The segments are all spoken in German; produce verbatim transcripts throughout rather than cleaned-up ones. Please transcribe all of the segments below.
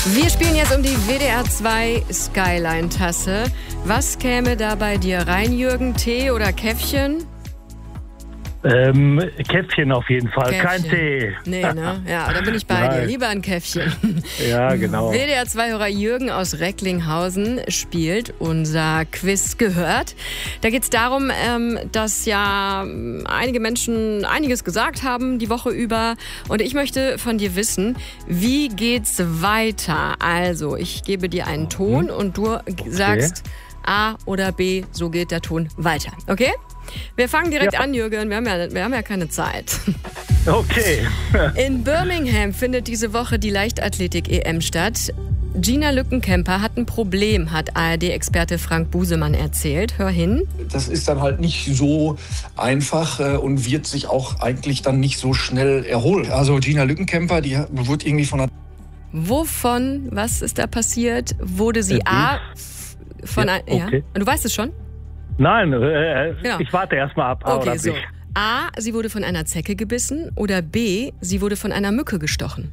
Wir spielen jetzt um die W D R zwei Skyline-Tasse. Was käme da bei dir rein, Jürgen? Tee oder Käffchen? Ähm, Käffchen auf jeden Fall, Käffchen. kein Tee. Nee, ne? Ja, da bin ich bei Nein. dir. Lieber ein Käffchen. Ja, genau. W D R zwei-Hörer Jürgen aus Recklinghausen spielt unser Quiz gehört. Da geht es darum, ähm, dass ja einige Menschen einiges gesagt haben die Woche über. Und ich möchte von dir wissen, wie geht's weiter? Also, ich gebe dir einen Ton und du sagst A oder B, so geht der Ton weiter. Okay? Wir fangen direkt Ja. an, Jürgen. Wir haben ja, wir haben ja keine Zeit. Okay. In Birmingham findet diese Woche die Leichtathletik-E M statt. Gina Lückenkämper hat ein Problem, hat A R D-Experte Frank Busemann erzählt. Hör hin. Das ist dann halt nicht so einfach äh, und wird sich auch eigentlich dann nicht so schnell erholen. Also Gina Lückenkämper, die wurde irgendwie von einer... Wovon, was ist da passiert? Wurde sie Äh, A von Ja, ein, ja? okay. Du weißt es schon? Nein, äh, Ja. ich warte erst mal ab. A Okay, oder so. B. A, sie wurde von einer Zecke gebissen oder B, sie wurde von einer Mücke gestochen.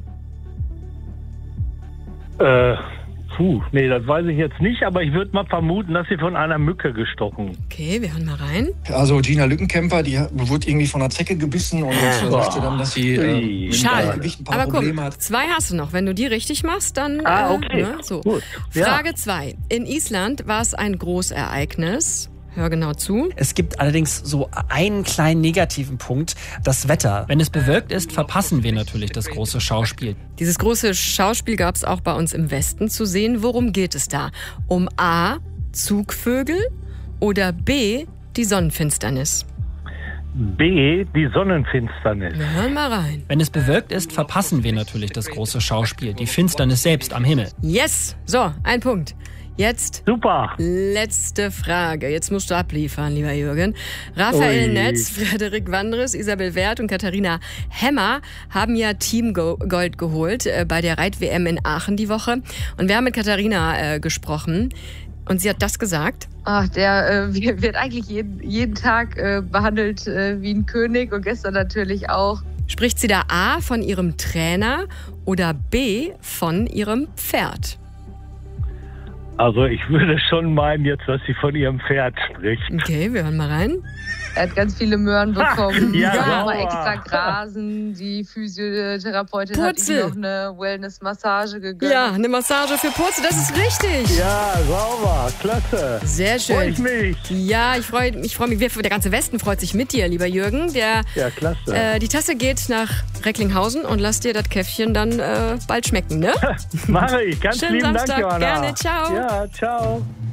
Äh, puh, nee, das weiß ich jetzt nicht, aber ich würde mal vermuten, dass sie von einer Mücke gestochen. Okay, wir hören mal rein. Also Gina Lückenkämper, die wurde irgendwie von einer Zecke gebissen und das sagte dann, dass sie äh, mit Schade. dem Gewicht ein paar Aber Probleme guck, hat. zwei hast du noch. Wenn du die richtig machst, dann... Ah, äh, okay. ne, so. Gut. Ja. Frage zwei. In Island war es ein Großereignis. Hör genau zu. Es gibt allerdings so einen kleinen negativen Punkt, das Wetter. Wenn es bewölkt ist, verpassen wir natürlich das große Schauspiel. Dieses große Schauspiel gab es auch bei uns im Westen zu sehen. Worum geht es da? Um A, Zugvögel oder B, die Sonnenfinsternis? B, die Sonnenfinsternis. Wir hören mal rein. Wenn es bewölkt ist, verpassen wir natürlich das große Schauspiel, die Finsternis selbst am Himmel. Yes! So, ein Punkt. Jetzt Super. letzte Frage. Jetzt musst du abliefern, lieber Jürgen. Raphael Ui. Netz, Frederik Wandres, Isabel Werth und Katharina Hemmer haben ja Team Go- Gold geholt äh, bei der Reit-W M in Aachen die Woche. Und wir haben mit Katharina äh, gesprochen. Und sie hat das gesagt. Ach, der äh, wird eigentlich jeden, jeden Tag äh, behandelt äh, wie ein König und gestern natürlich auch. Spricht sie da A von ihrem Trainer oder B von ihrem Pferd? Also ich würde schon meinen jetzt, dass sie von ihrem Pferd spricht. Okay, wir hören mal rein. Er hat ganz viele Möhren bekommen. Ja, ja, sauber. aber extra grasen. Die Physiotherapeutin hat Purzel. ihm noch eine Wellness-Massage gegönnt. Ja, eine Massage für Purzel, das ist richtig. Ja, sauber, klasse. Sehr Freu ich schön. mich. Ja, ich freue ich freu mich. Wir, der ganze Westen freut sich mit dir, lieber Jürgen. Der, Ja, klasse. äh, die Tasse geht nach Recklinghausen und lass dir das Käffchen dann äh, bald schmecken, ne? Mache ich. Ganz Schönen lieben Samstag. Dank, Johanna. Gerne. Ciao. Ja, ciao.